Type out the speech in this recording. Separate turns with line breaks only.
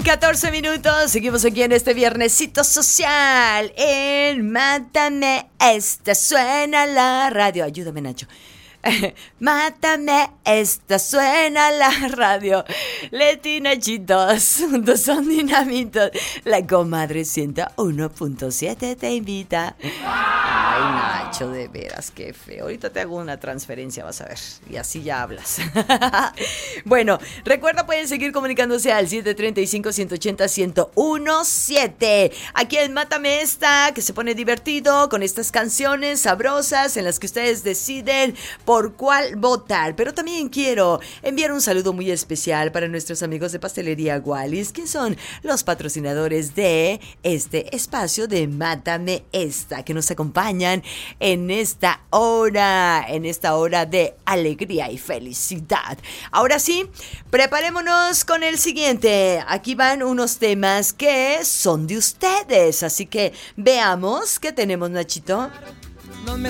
14 minutos, seguimos aquí en este viernesito social en Mátame, esta suena la radio. Ayúdame, Nacho. Mátame, esta suena la radio. Leti y Nachitos, juntos son dinamitos. La comadre 101.7 te invita. Ay, Nacho, de veras, qué feo. Ahorita te hago una transferencia, vas a ver. Y así ya hablas. Bueno, recuerda, pueden seguir comunicándose al 735-180-1017. Aquí en Mátame esta, que se pone divertido con estas canciones sabrosas en las que ustedes deciden por cuál votar. Pero también quiero enviar un saludo muy especial para nuestros amigos de Pastelería Wallis, que son los patrocinadores de este espacio de Mátame esta, que nos acompañan en esta hora de alegría y felicidad. Ahora sí, preparémonos con el siguiente. Aquí van unos temas que son de ustedes, así que veamos qué tenemos, Nachito.